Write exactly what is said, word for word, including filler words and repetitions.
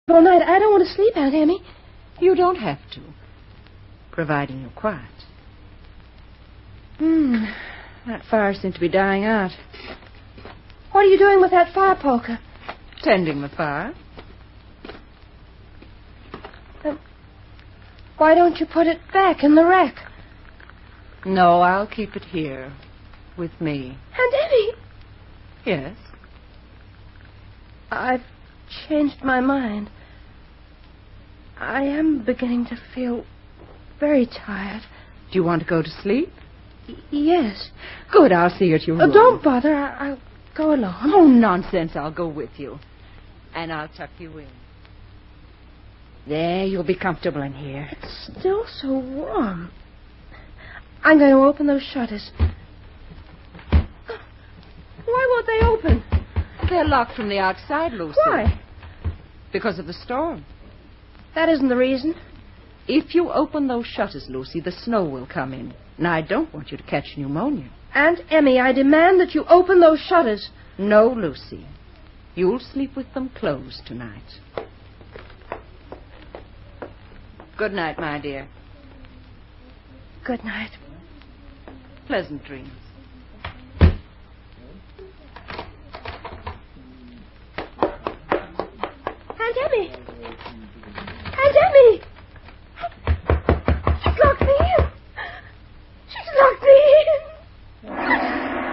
all night. I don't want to sleep, Aunt Emmy. You don't have to, providing you're quiet. Hmm. That fire seems to be dying out. What are you doing with that fire poker? Tending the fire. Um, why don't you put it back in the rack? No, I'll keep it here with me. Aunt Emmy! Yes? I've changed my mind. I am beginning to feel very tired. Do you want to go to sleep? Y- yes. Good, I'll see you at your room. Oh, don't bother. I- I'll go alone. Oh, nonsense. I'll go with you. And I'll tuck you in. There, you'll be comfortable in here. It's still so warm. I'm going to open those shutters. Why won't they open? They're locked from the outside, Lucy. Why? Because of the storm. That isn't the reason. If you open those shutters, Lucy, the snow will come in. And I don't want you to catch pneumonia. Aunt Emmy, I demand that you open those shutters. No, Lucy. You'll sleep with them closed tonight. Good night, my dear. Good night. Pleasant dreams. Aunt Emmy!